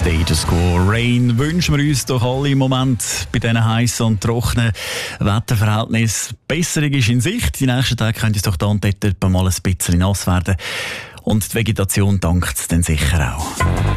Status Quo. Rain wünschen wir uns doch alle im Moment bei diesen heißen und trockenen Wetterverhältnissen. Besserung ist in Sicht. Die nächsten Tage könnte es doch da und dort mal ein bisschen nass werden. Und die Vegetation dankt es dann sicher auch.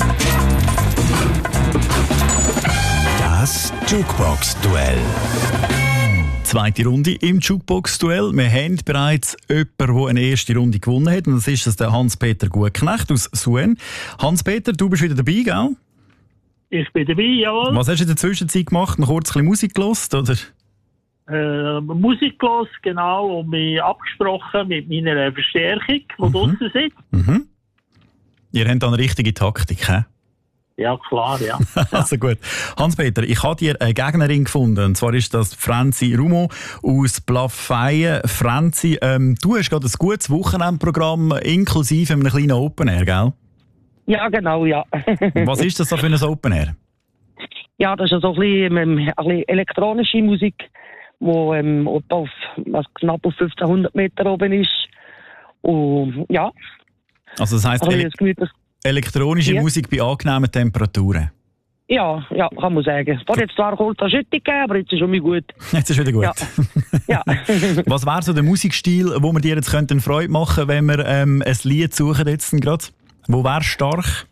Das Jukebox-Duell. Zweite Runde im Jukebox-Duell. Wir haben bereits jemanden, der eine erste Runde gewonnen hat. Und das ist der Hans-Peter Gutknecht aus Suen. Hans-Peter, du bist wieder dabei, gell? Ich bin dabei, jawohl. Was hast du in der Zwischenzeit gemacht? Noch kurz ein bisschen Musik gehört, oder? Musik gehört, genau, und mich abgesprochen mit meiner Verstärkung, die draussen sitzt. Mhm. Ihr habt da eine richtige Taktik, hä? Ja, klar, ja. Also gut. Hans-Peter, ich habe dir eine Gegnerin gefunden. Und zwar ist das Franzi Rumo aus Plafeyen. Franzi, du hast gerade ein gutes Wochenendprogramm inklusive einem kleinen Open Air, gell? Ja, genau, ja. Was ist das so für ein Open Air? Ja, das ist so ein bisschen elektronische Musik, die auf knapp auf 1500 Meter oben ist. Und ja. Also das heisst, elektronische Musik bei angenehmen Temperaturen? Ja, kann man sagen. Es hat jetzt zwar kurz eine Schüttung gegeben, aber jetzt ist schon mal gut. Jetzt ist wieder gut. Ja. Was wäre so der Musikstil, wo wir dir jetzt Freude machen könnten, wenn wir ein Lied suchen jetzt gerade? Wo wäre stark?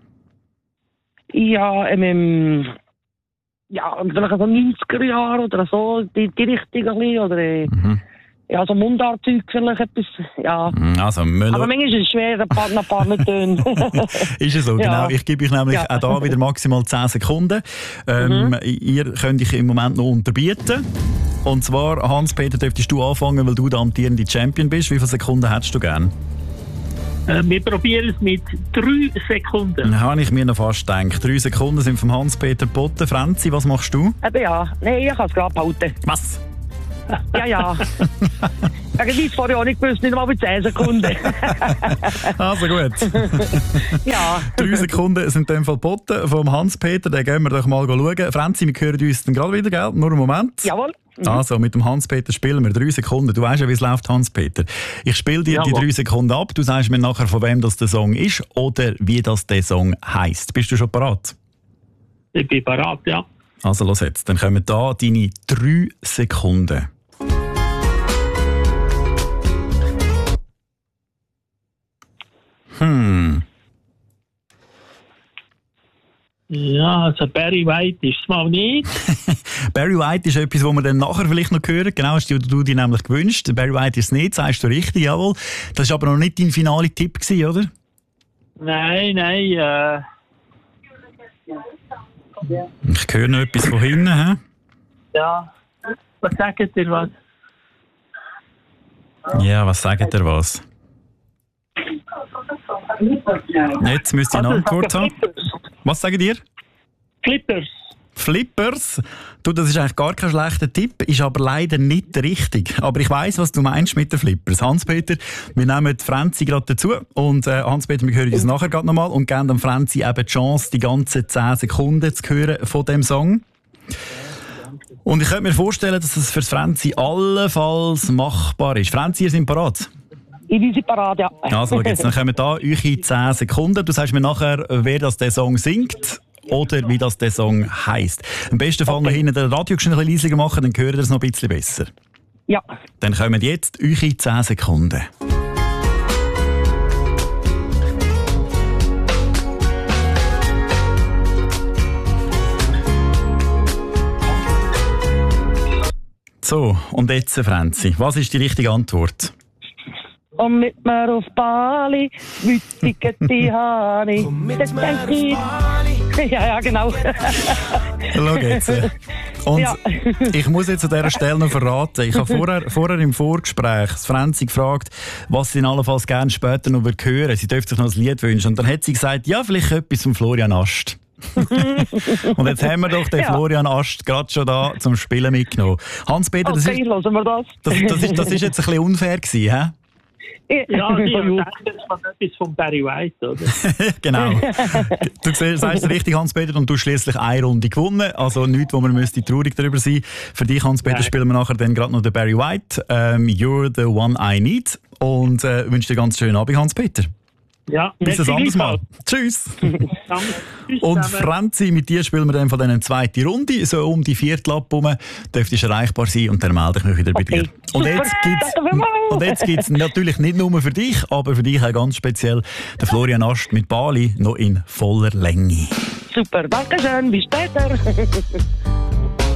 Ja, vielleicht so 90er Jahre oder so, die Richtung ein bisschen, oder ja, so Mundartzeug vielleicht etwas, ja. Also, aber manchmal ist es schwer, ein paar mit Tönen. Ist es so, ja. Genau. Ich gebe euch nämlich auch da wieder maximal 10 Sekunden. Ihr könnt euch im Moment noch unterbieten. Und zwar, Hans-Peter, dürftest du anfangen, weil du der amtierende Champion bist. Wie viele Sekunden hättest du gern? Wir probieren es mit 3 Sekunden. Habe ich mir noch fast gedacht. 3 Sekunden sind vom Hans-Peter Botten. Franzi, was machst du? Ja. Nein, ich kann es gerade behalten. Was? Ja. Irgendwie ist vorher auch nicht gewusst, nicht mal mit 10 Sekunden. Also gut. Ja. 3 Sekunden sind in dem Fall geboten vom Hans-Peter. Den gehen wir doch mal schauen. Franzi, wir hören uns dann gerade wieder, gell? Nur einen Moment. Jawohl. Also, mit dem Hans-Peter spielen wir 3 Sekunden. Du weißt ja, wie es läuft, Hans-Peter. Ich spiele dir die 3 Sekunden ab. Du sagst mir nachher, von wem das der Song ist oder wie das der Song heisst. Bist du schon parat? Ich bin parat, ja. Also, los jetzt. Dann kommen da deine 3 Sekunden. Ja, also Barry White ist es mal nicht. Barry White ist etwas, was wir dann nachher vielleicht noch hören. Genau, hast du dir nämlich gewünscht. Barry White ist es nicht, sagst du richtig, jawohl. Das war aber noch nicht dein finaler Tipp gewesen, oder? Nein. Ich höre noch etwas von hinten, hä? Ja. Was sagt ihr was? Ja, was sagt ihr was? Jetzt müsst ihr eine Antwort haben. Was sagt ihr? Flippers? Du, das ist eigentlich gar kein schlechter Tipp, ist aber leider nicht richtig. Aber ich weiss, was du meinst mit den Flippers. Hans-Peter, wir nehmen die Franzi gerade dazu. Und Hans-Peter, wir hören uns nachher gerade nochmal und geben dem Franzi eben die Chance, die ganzen 10 Sekunden zu hören von dem Song. Und ich könnte mir vorstellen, dass das für Franzi allenfalls machbar ist. Franzi, ihr seid parat? Ich bin parat, ja. Also, jetzt dann kommen da eure 10 Sekunden. Du sagst mir nachher, wer das der Song singt oder wie das der Song heisst. Am besten Fall noch hinten den Radio ein bisschen leiser machen, dann hören wir es noch ein bisschen besser. Ja. Dann kommen jetzt eure 10 Sekunden. So, und jetzt, Franzi, was ist die richtige Antwort? Komm mit mir auf Bali, wütige die Haare. Komm mit mir auf Bali. Ja, genau. Schau jetzt. Und ich muss jetzt an dieser Stelle noch verraten, ich habe vorher im Vorgespräch Franzi gefragt, was sie in allenfalls gerne später noch hören würde. Sie dürfte sich noch ein Lied wünschen. Und dann hat sie gesagt, ja, vielleicht etwas von Florian Ast. Und jetzt haben wir doch den Florian Ast gerade schon da zum Spielen mitgenommen. Hans-Peter, das ist jetzt ein bisschen unfair gewesen, hä? Ja, ich denke jetzt von etwas von Barry White, oder? Genau. Du sagst richtig, Hans-Peter, und du hast schliesslich eine Runde gewonnen. Also nichts, wo man traurig darüber sein müsste. Für dich, Hans-Peter, spielen wir nachher dann gerade noch den Barry White. You're the one I need. Und wünsche dir ganz schönen Abend, Hans-Peter. Ja, bis ein anderes Mal. Tschüss. Und Franzi, mit dir spielen wir dann von dieser zweiten Runde, so um die Viertel herum, dürftest erreichbar sein und dann melde ich mich wieder bei dir. Und jetzt gibt es natürlich nicht nur für dich, aber für dich auch ganz speziell den Florian Ast mit Bali noch in voller Länge. Super, danke schön, bis später.